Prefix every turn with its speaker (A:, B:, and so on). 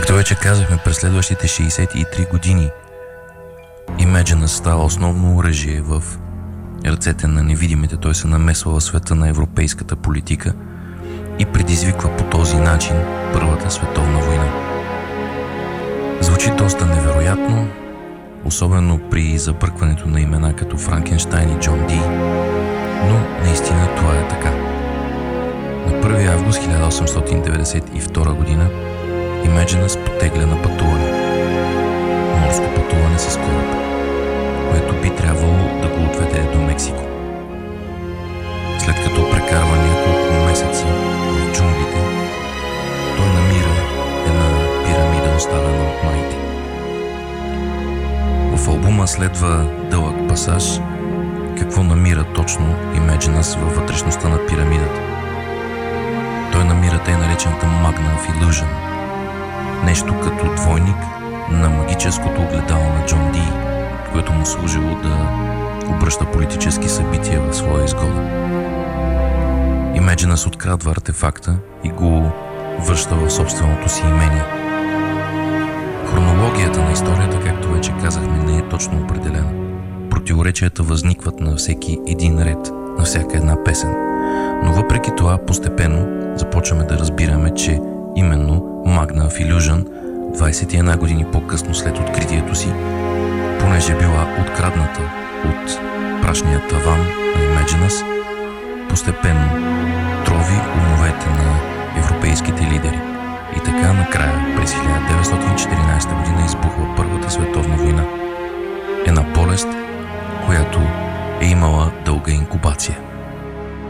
A: Както вече казахме, през следващите 63 години Imagine става основно оръжие в ръцете на невидимите. Той се намесва в света на европейската политика и предизвиква по този начин Първата световна война. Звучи доста невероятно, особено при забъркването на имена като Франкенщайн и Джон Ди, но наистина това е така. На 1 август 1892 година Imagine потегля на пътуване. Морско пътуване с кораб, което би трябвало да го отведе до Мексико. След като прекарва няколко месеца в джунглите, той намира една пирамида, оставена от майите. В албума следва дълъг пасаж какво намира точно Imagine във вътрешността на пирамидата. Той намира тъй наречената Magna of Illusion, нещо като двойник на магическото огледало на Джон Ди, което му служило да обръща политически събития в своя изгода. Imagine открадва артефакта и го връща в собственото си имение. Хронологията на историята, както вече казахме, не е точно определена. Противоречията възникват на всеки един ред, на всяка една песен. Но въпреки това, постепенно започваме да разбираме, че именно Magna of Illusion 21 години по-късно след откритието си, понеже била открадната от прашния таван на Imagine, постепенно трови умовете на европейските лидери. И така накрая, през 1914 година избухва Първата световна война. Една болест, която е имала дълга инкубация.